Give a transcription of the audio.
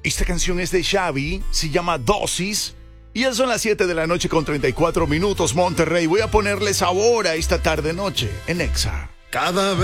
Esta canción es de Xavi, se llama Dosis. Y ya son las 7 de la noche con 34 minutos, Monterrey. Voy a ponerle sabor a esta tarde-noche en Exa. Cada vez